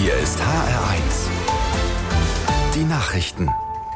Hier ist HR1. Die Nachrichten.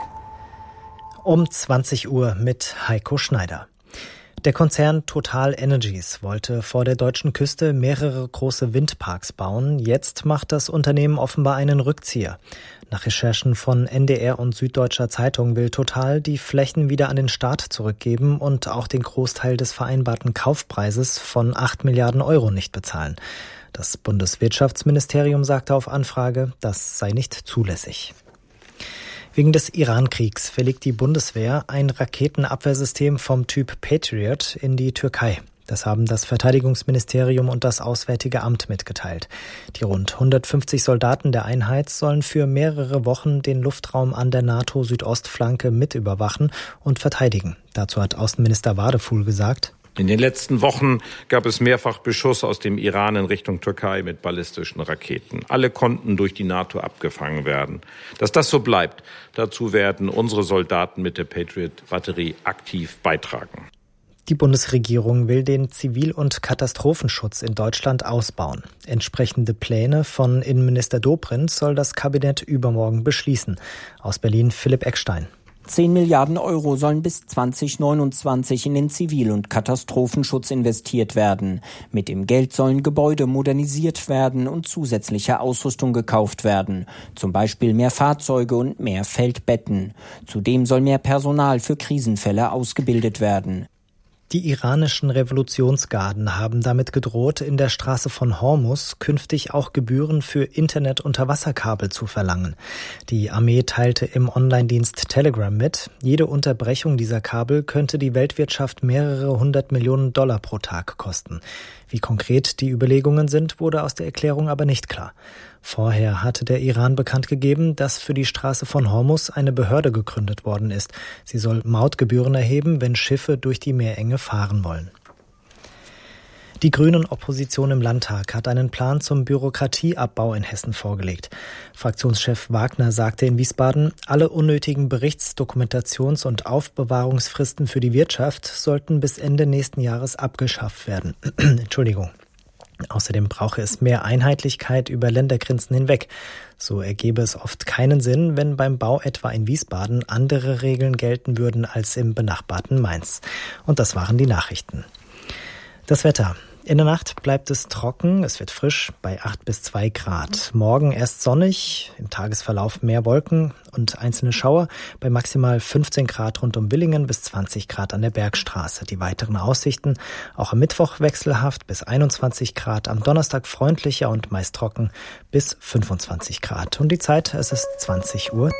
Um 20 Uhr mit Heiko Schneider. Der Konzern TotalEnergies wollte vor der deutschen Küste mehrere große Windparks bauen. Jetzt macht das Unternehmen offenbar einen Rückzieher. Nach Recherchen von NDR und Süddeutscher Zeitung will Total die Flächen wieder an den Staat zurückgeben und auch den Großteil des vereinbarten Kaufpreises von 8 Milliarden Euro nicht bezahlen. Das Bundeswirtschaftsministerium sagte auf Anfrage, das sei nicht zulässig. Wegen des Iran-Kriegs verlegt die Bundeswehr ein Raketenabwehrsystem vom Typ Patriot in die Türkei. Das haben das Verteidigungsministerium und das Auswärtige Amt mitgeteilt. Die rund 150 Soldaten der Einheit sollen für mehrere Wochen den Luftraum an der NATO-Südostflanke mitüberwachen und verteidigen. Dazu hat Außenminister Wadefuhl gesagt: In den letzten Wochen gab es mehrfach Beschuss aus dem Iran in Richtung Türkei mit ballistischen Raketen. Alle konnten durch die NATO abgefangen werden. Dass das so bleibt, dazu werden unsere Soldaten mit der Patriot-Batterie aktiv beitragen. Die Bundesregierung will den Zivil- und Katastrophenschutz in Deutschland ausbauen. Entsprechende Pläne von Innenminister Dobrindt soll das Kabinett übermorgen beschließen. Aus Berlin Philipp Eckstein. 10 Milliarden Euro sollen bis 2029 in den Zivil- und Katastrophenschutz investiert werden. Mit dem Geld sollen Gebäude modernisiert werden und zusätzliche Ausrüstung gekauft werden. Zum Beispiel mehr Fahrzeuge und mehr Feldbetten. Zudem soll mehr Personal für Krisenfälle ausgebildet werden. Die iranischen Revolutionsgarden haben damit gedroht, in der Straße von Hormuz künftig auch Gebühren für Internet-Unterwasserkabel zu verlangen. Die Armee teilte im Online-Dienst Telegram mit, jede Unterbrechung dieser Kabel könnte die Weltwirtschaft mehrere 100 Millionen Dollar pro Tag kosten. Wie konkret die Überlegungen sind, wurde aus der Erklärung aber nicht klar. Vorher hatte der Iran bekannt gegeben, dass für die Straße von Hormuz eine Behörde gegründet worden ist. Sie soll Mautgebühren erheben, wenn Schiffe durch die Meerenge fahren wollen. Die Grünen-Opposition im Landtag hat einen Plan zum Bürokratieabbau in Hessen vorgelegt. Fraktionschef Wagner sagte in Wiesbaden, alle unnötigen Berichts-, Dokumentations- und Aufbewahrungsfristen für die Wirtschaft sollten bis Ende nächsten Jahres abgeschafft werden. Entschuldigung. Außerdem brauche es mehr Einheitlichkeit über Ländergrenzen hinweg. So ergebe es oft keinen Sinn, wenn beim Bau etwa in Wiesbaden andere Regeln gelten würden als im benachbarten Mainz. Und das waren die Nachrichten. Das Wetter. In der Nacht bleibt es trocken, es wird frisch bei 8 bis 2 Grad. Morgen erst sonnig, im Tagesverlauf mehr Wolken und einzelne Schauer bei maximal 15 Grad rund um Villingen bis 20 Grad an der Bergstraße. Die weiteren Aussichten auch am Mittwoch wechselhaft bis 21 Grad, am Donnerstag freundlicher und meist trocken bis 25 Grad. Und die Zeit, es ist 20:03 Uhr.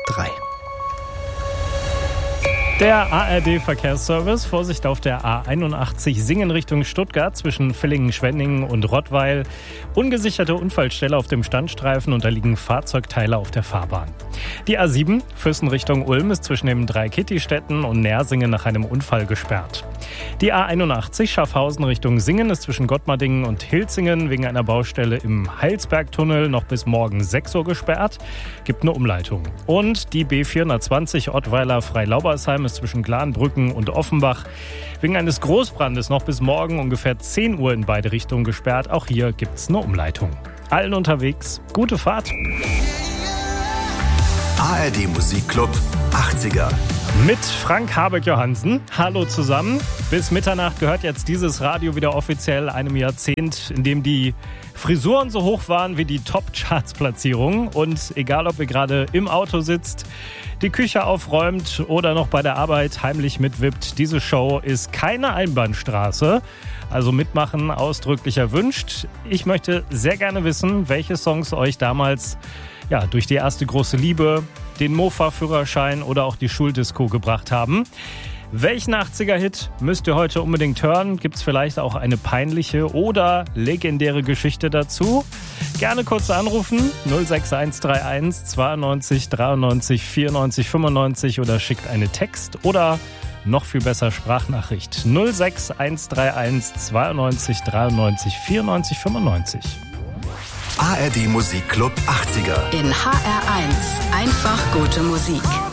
Der ARD-Verkehrsservice, Vorsicht auf der A81 Singen Richtung Stuttgart zwischen Villingen-Schwenningen und Rottweil. Ungesicherte Unfallstelle auf dem Standstreifen und da liegen Fahrzeugteile auf der Fahrbahn. Die A7 Füssen Richtung Ulm ist zwischen den Drei-Kitty-Städten und Nersingen nach einem Unfall gesperrt. Die A81 Schaffhausen Richtung Singen ist zwischen Gottmardingen und Hilzingen wegen einer Baustelle im Heilsbergtunnel noch bis morgen 6 Uhr gesperrt. Gibt eine Umleitung. Und die B420 Ottweiler-Freilaubersheim ist zwischen Glanbrücken und Offenbach wegen eines Großbrandes noch bis morgen ungefähr 10 Uhr in beide Richtungen gesperrt. Auch hier gibt's eine Umleitung. Allen unterwegs, gute Fahrt. ARD Musikclub 80er. Mit Frank Habeck-Johansen. Hallo zusammen. Bis Mitternacht gehört jetzt dieses Radio wieder offiziell einem Jahrzehnt, in dem die Frisuren so hoch waren wie die Top-Charts-Platzierungen. Und egal, ob ihr gerade im Auto sitzt, die Küche aufräumt oder noch bei der Arbeit heimlich mitwippt, diese Show ist keine Einbahnstraße. Also mitmachen ausdrücklich erwünscht. Ich möchte sehr gerne wissen, welche Songs euch damals durch die erste große Liebe, den Mofa-Führerschein oder auch die Schuldisco gebracht haben. Welchen 80er-Hit müsst ihr heute unbedingt hören? Gibt es vielleicht auch eine peinliche oder legendäre Geschichte dazu? Gerne kurz anrufen, 06131 92 93 94 95 oder schickt eine Text oder noch viel besser Sprachnachricht 06131 92 93 94 95. ARD Musikclub 80er. In HR1 einfach gute Musik.